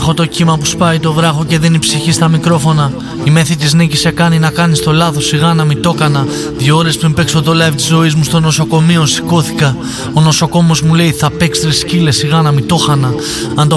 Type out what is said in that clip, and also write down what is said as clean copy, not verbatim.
Έχω το κύμα που σπάει το βράχο και δίνει ψυχή στα μικρόφωνα. Η μέθη της νίκης σε κάνει να κάνεις το λάθος, σιγά να μην το έκανα. 2 ώρες πριν παίξω το live της ζωής μου στο νοσοκομείο σηκώθηκα. Ο νοσοκόμος μου λέει θα παίξεις ρε σκύλε, σιγά να μην το χανα. Αν το